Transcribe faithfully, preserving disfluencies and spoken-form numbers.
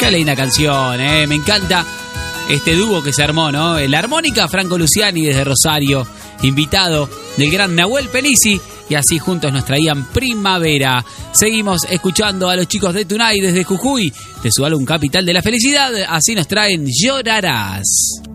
Qué linda canción, ¿eh? Me encanta este dúo que se armó, ¿no? La armónica, Franco Luciani desde Rosario, invitado del gran Nahuel Pelisi, y así juntos nos traían Primavera. Seguimos escuchando a los chicos de Tunay desde Jujuy, de su álbum Capital de la Felicidad, así nos traen Llorarás.